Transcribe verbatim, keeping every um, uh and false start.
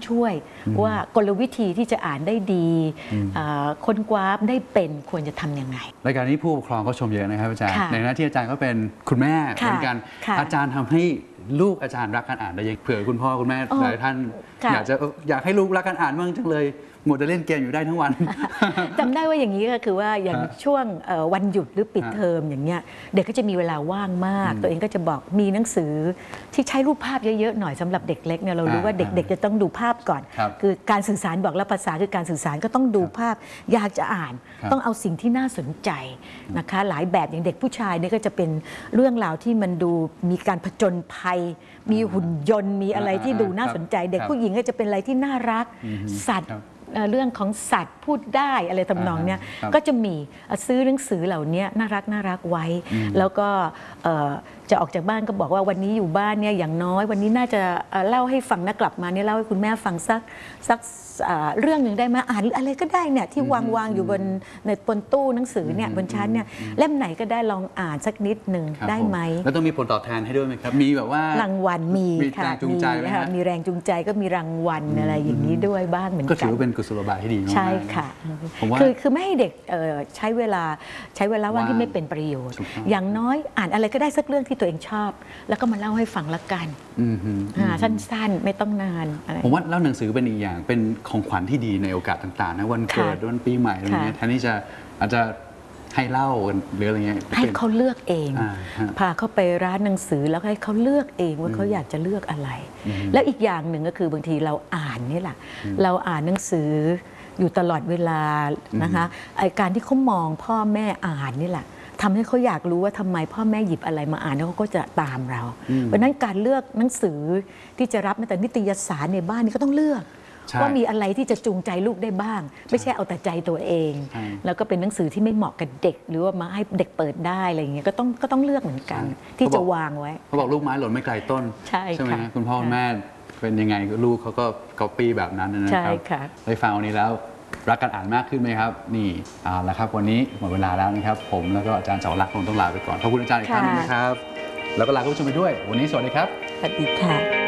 ช่วยว่ากลวิธีที่จะอ่านได้ดีค้นคว้าได้เป็นควรจะทำยังไงรายการนี้ผู้ปกครองก็ชมเยอะนะครับอาจารย์ในหน้าที่อาจารย์ก็เป็นคุณแม่เหมือนกันอาจารย์ทำให้ลูกอาจารย์รักการอ่านได้ยังเผื่อคุณพ่อคุณแม่หลายท่านอยากจะอยากให้ลูกรักการอ่านบ้างจังเลยหมดจะเล่นเกมอยู่ได้ทั้งวันจำได้ว่าอย่างนี้ก็คือว่าอย่างช่วงวันหยุดหรือปิดเทอมอย่างเงี้ยเด็กก็จะมีเวลาว่างมากตัวเองก็จะบอกมีหนังสือที่ใช้รูปภาพเยอะๆหน่อยสำหรับเด็กเล็กเนี่ยเรารู้ว่าเด็กๆจะต้องดูภาพก่อนคือการสื่อสารบอกแล้วภาษาคือการสื่อสารก็ต้องดูภาพอยากจะอ่านต้องเอาสิ่งที่น่าสนใจนะคะหลายแบบอย่างเด็กผู้ชายเนี่ยก็จะเป็นเรื่องราวที่มันดูมีการผจญภัยมีหุ่นยนต์มีอะไรที่ดูน่าสนใจเด็กผู้หญิงก็จะเป็นอะไรที่น่ารักสัตว์เรื่องของสัตว์พูดได้อะไรทำนองเนี้ยก็จะมีซื้อหนังสือเหล่านี้น่ารักน่ารักไว้แล้วก็จะออกจากบ้านก็บอกว่าวันนี้อยู่บ้านเนี่ยอย่างน้อยวันนี้น่าจะเล่าให้ฟังนะกลับมาเนี่ยเล่าให้คุณแม่ฟังสักสักเรื่องหนึ่งได้ไหมอ่านอะไรก็ได้เนี่ยที่วางวางอยู่บนในบนตู้หนังสือเนี่ยบนชั้นเนี่ยเล่มไหนก็ได้ลองอ่านสักนิดหนึ่งได้ไหมแล้วต้องมีผลตอบแทนให้ด้วยไหมครับมีแบบว่ารางวัลมีค่ะมีค่ะมีแรงจูงใจก็มีรางวัลอะไรอย่างนี้ด้วยบ้างเหมือนกันก็ถือว่าเป็นกุศโลบายที่ดีมากใช่ค่ะคือคือไม่ให้เด็กใช้เวลาใช้เวลาว่างที่ไม่เป็นประโยชน์อย่างน้อยอ่านอะไรก็ได้สักเรื่องที่ตัวเองชอบแล้วก็มาเล่าให้ฟังละกันสั้นๆไม่ต้องนานผมว่าเล่าหนังสือเป็นอีกอย่างเป็นของขวัญที่ดีในโอกาสต่างๆนะวันเกิดวันปีใหม่อะไรเงี้ยแทนที่จะอาจจะให้เล่าหรืออะไรเงี้ยให้เขาเลือกเองพาเขาไปร้านหนังสือแล้วให้เขาเลือกเองว่าเขาอยากจะเลือกอะไรแล้วอีกอย่างหนึ่งก็คือบางทีเราอ่านนี่แหละเราอ่านหนังสืออยู่ตลอดเวลานะคะไอการที่เขามองพ่อแม่อ่านนี่แหละทำให้เขาอยากรู้ว่าทำไมพ่อแม่หยิบอะไรมาอ่านแล้วเขาก็จะตามเราเพราะนั้นการเลือกหนังสือที่จะรับแม้แต่นิตยสารในบ้านนี่ก็ต้องเลือกว่ามีอะไรที่จะจูงใจลูกได้บ้างไม่ใช่เอาแต่ใจตัวเองแล้วก็เป็นหนังสือที่ไม่เหมาะกับเด็กหรือว่ามาให้เด็กเปิดได้อะไรอย่างเงี้ยก็ต้องก็ต้องเลือกเหมือนกันที่จะวางไว้เขาบอกลูกไม้หล่นไม่ไกลต้นใช่ไหมคุณพ่อคุณแม่เป็นยังไงลูกเขาก็ก๊อปปี้แบบนั้นนะครับได้ฟังวันนี้แล้วรักการอ่านมากขึ้นไหมครับนี่เอาละครับวันนี้หมดเวลาแล้วนะครับผมแล้วก็อาจารย์เสาลักษณ์คงต้องลาไปก่อนขอบคุณอาจารย์อีกครั้งนึงนะครับแล้วก็ลาคุณผู้ชมไปด้วยวันนี้สวัสดีครับสวัสดีค่ะ